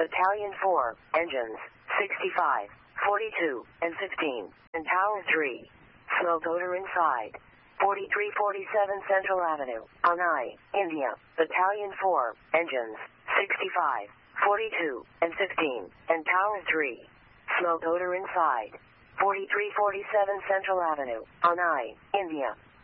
Battalion 4, engines, 65, 42, and 15, and Tower 3. Slow motor inside. 4347 Central Avenue, Anai, India. Battalion 4, engines, 65, 42, and 15, and Tower 3. Slow motor inside. 4347 Central Avenue, Anai, India.